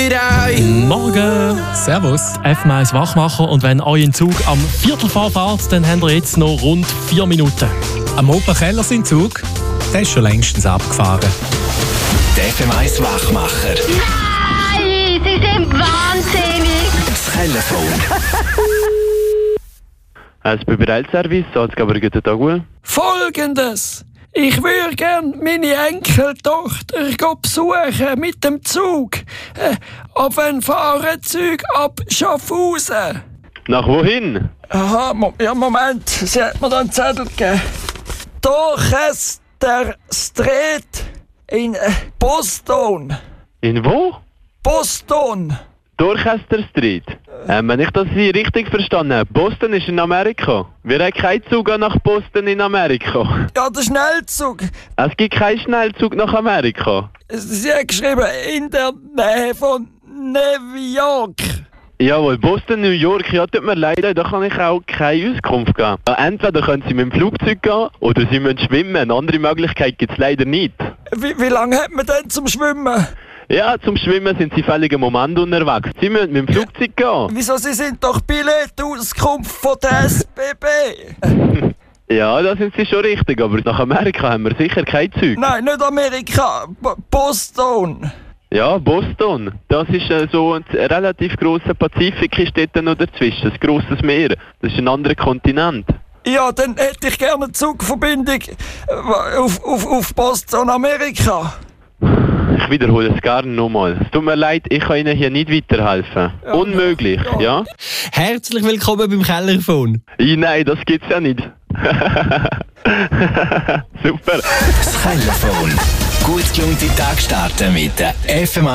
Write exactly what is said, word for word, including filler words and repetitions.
Morgen! Servus! F M eins Wachmacher, und wenn euer Zug am Viertel vorfährt, dann habt ihr jetzt noch rund vier Minuten. Am Opa Keller sein Zug, der ist schon längstens abgefahren. Der F M eins Wachmacher. Nein, Sie sind wahnsinnig! Das Telefon. Es Bereitservice, Salzgaber, guten Tag. Folgendes. Ich würde gern meine Enkeltochter besuchen mit dem Zug. Äh, auf ein Fahrzeug ab Schaffhausen. Nach wohin? Aha, Mo- ja, Moment. Sie hat mir da einen Zettel gegeben. Dorchester Street in äh, Boston. In wo? Boston. Dorchester Street. Ähm, wenn ich das Sie richtig verstanden habe, Boston ist in Amerika. Wir haben keinen Zug nach Boston in Amerika. Ja, der Schnellzug. Es gibt keinen Schnellzug nach Amerika. Sie hat geschrieben, in der Nähe von New York. Jawohl, Boston, New York, ja, tut mir leid, da kann ich auch keine Auskunft geben. Entweder können Sie mit dem Flugzeug gehen oder Sie müssen schwimmen. Eine andere Möglichkeit gibt es leider nicht. Wie, wie lange hat man denn zum Schwimmen? Ja, zum Schwimmen sind Sie völlig im Moment unterwegs. Sie müssen mit dem Flugzeug gehen. Wieso, Sie sind doch Billettauskunft von der S B B? Ja, da sind Sie schon richtig, aber nach Amerika haben wir sicher kein Zeug. Nein, nicht Amerika, B- Boston. Ja, Boston. Das ist äh, so ein relativ grosser Pazifik, ist dort noch dazwischen. Ein grosses Meer. Das ist ein anderer Kontinent. Ja, dann hätte ich gerne eine Zugverbindung äh, auf, auf, auf Boston, Amerika. Ich wiederhole es gerne nochmal. Es tut mir leid, ich kann Ihnen hier nicht weiterhelfen. Ja, Unmöglich, ja. ja? Herzlich willkommen beim Kellerphone. I, nein, das gibt's ja nicht. Super. Das Telefon. Gut gelungene Tag starten mit der F M